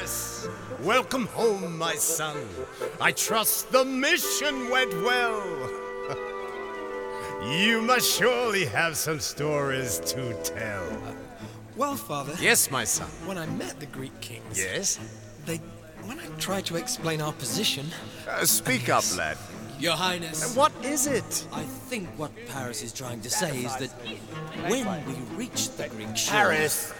Paris, welcome home, my son. I trust the mission went well. You must surely have some stories to tell. Well, Father, Yes, my son. when I met the Greek kings, Yes? when I tried to explain our position... Speak up, lad. Your Highness, What is it? I think what Paris is trying to say is that when we reach the Greek shore... Paris.